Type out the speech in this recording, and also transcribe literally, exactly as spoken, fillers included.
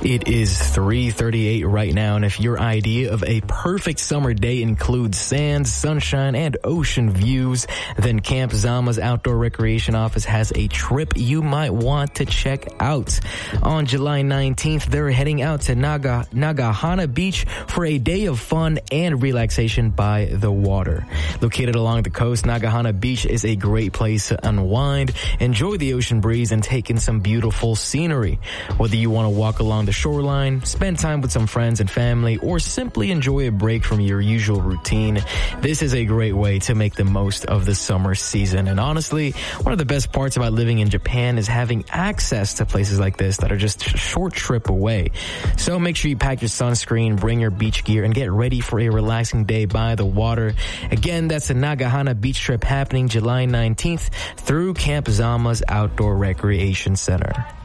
It is three thirty-eight right now, and if your idea of a perfect summer day includes sand, sunshine, and ocean views, then Camp Zama's Outdoor Recreation Office has a trip you might want to check out. On July nineteenth, they're heading out to Naga, Nagahana Beach for a day of fun and relaxation by the water. Located along the coast, Nagahana Beach is a great place to unwind, enjoy the ocean breeze, and take in some beautiful scenery. Whether you want to walk along the shoreline, spend time with some friends and family, or simply enjoy a break from your usual routine, this is a great way to make the most of the summer season. And honestly, one of the best parts about living in Japan is having access to places like this that are just a short trip away. So make sure you pack your sunscreen, bring your beach gear, and get ready for a relaxing day by the water. Again, that's a Nagahana beach trip happening July nineteenth through Camp Zama's Outdoor Recreation Center.